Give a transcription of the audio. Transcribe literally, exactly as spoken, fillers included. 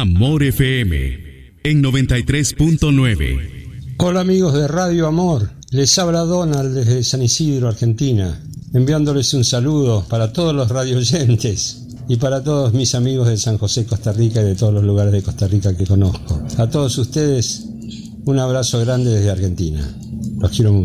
Amor F M en noventa y tres punto nueve. Hola amigos de Radio Amor, les habla Donald desde San Isidro, Argentina, enviándoles un saludo para todos los radioyentes y para todos mis amigos de San José, Costa Rica y de todos los lugares de Costa Rica que conozco. A todos ustedes, un abrazo grande desde Argentina. Los quiero mucho.